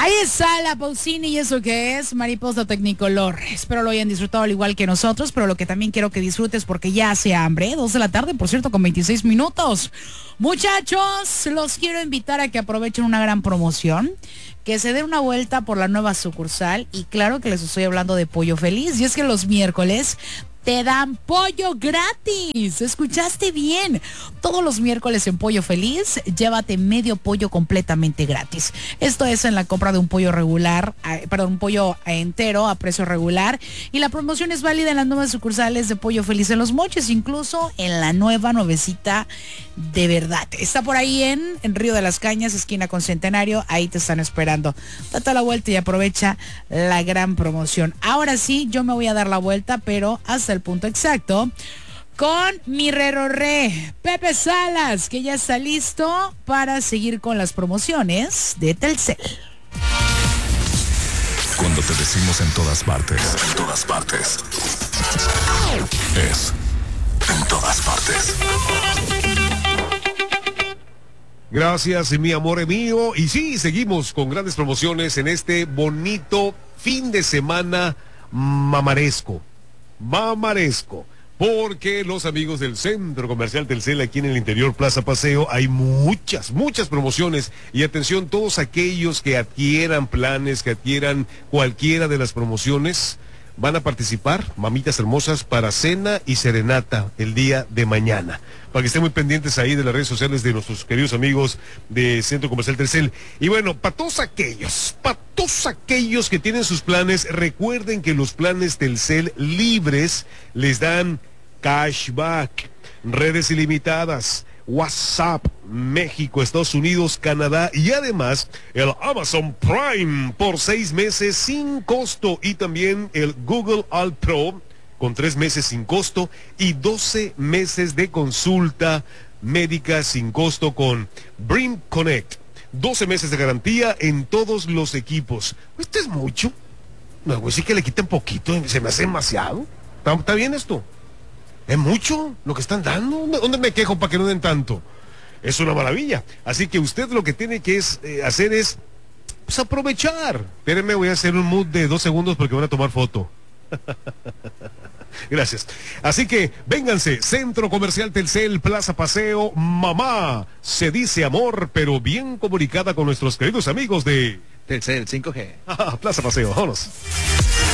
Ahí está la Pausini y eso que es Mariposa Tecnicolor. Espero lo hayan disfrutado al igual que nosotros, pero lo que también quiero que disfrutes porque ya hace hambre. 2 de la tarde, por cierto, con 26 minutos. Muchachos, los quiero invitar a que aprovechen una gran promoción, que se den una vuelta por la nueva sucursal y claro que les estoy hablando de Pollo Feliz. Y es que los miércoles te dan pollo gratis. ¿Escuchaste bien? Todos los miércoles en Pollo Feliz, llévate medio pollo completamente gratis. Esto es en la compra de un pollo regular, un pollo entero a precio regular. Y la promoción es válida en las nuevas sucursales de Pollo Feliz en Los Mochis, incluso en la nuevecita de verdad. Está por ahí en Río de las Cañas, esquina con Centenario. Ahí te están esperando. Date la vuelta y aprovecha la gran promoción. Ahora sí, yo me voy a dar la vuelta, pero hasta el punto exacto, con mi re Pepe Salas, que ya está listo para seguir con las promociones de Telcel. Cuando te decimos en todas partes, es en todas partes. Gracias, mi amor mío. Y sí, seguimos con grandes promociones en este bonito fin de semana mamaresco, porque los amigos del Centro Comercial Telcel aquí en el interior Plaza Paseo hay muchas promociones. Y atención, todos aquellos que adquieran planes, que adquieran cualquiera de las promociones, van a participar, mamitas hermosas, para cena y serenata el día de mañana. Para que estén muy pendientes ahí de las redes sociales de nuestros queridos amigos de Centro Comercial Telcel. Y bueno, para todos aquellos que tienen sus planes, recuerden que los planes Telcel libres les dan cashback, redes ilimitadas, WhatsApp, México, Estados Unidos, Canadá y además el Amazon Prime por 6 meses sin costo y también el Google All Pro con 3 meses sin costo y 12 meses de consulta médica sin costo con Brim Connect. 12 meses de garantía en todos los equipos. ¿Esto es mucho? No, güey, sí que le quiten poquito, se me hace demasiado. ¿Está bien esto? ¿Es mucho lo que están dando? ¿Dónde me quejo para que no den tanto? Es una maravilla. Así que usted lo que tiene que hacer es pues, aprovechar. Espérenme, voy a hacer un mood de 2 segundos porque van a tomar foto. Gracias. Así que vénganse, Centro Comercial Telcel, Plaza Paseo. Mamá se dice amor, pero bien comunicada con nuestros queridos amigos de Telcel 5G. Plaza Paseo, vámonos.